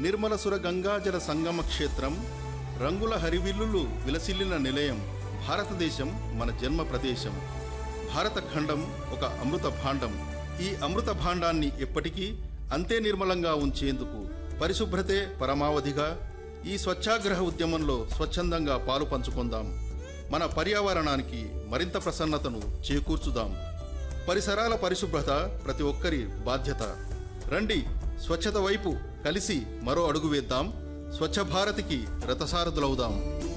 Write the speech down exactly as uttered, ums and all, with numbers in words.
నిర్మలసుర గంగాజల సంగమ క్షేత్రం, రంగుల హరివిల్లులు విలసిల్లిన నిలయం. భారతదేశం మన జన్మ ప్రదేశం. భారత ఖండం ఒక అమృత భాండం. ఈ అమృత భాండాన్ని ఎప్పటికీ అంతే నిర్మలంగా ఉంచేందుకు పరిశుభ్రతే పరమావధిగా ఈ స్వచ్ఛాగ్రహ ఉద్యమంలో స్వచ్ఛందంగా పాలు పంచుకుందాం. మన పర్యావరణానికి మరింత ప్రసన్నతను చేకూర్చుదాం. పరిసరాల పరిశుభ్రత ప్రతి ఒక్కరి బాధ్యత. రండి, స్వచ్ఛత వైపు కలిసి మరో అడుగు వేద్దాం. స్వచ్ఛ భారత్కి రథసారథులవుదాం.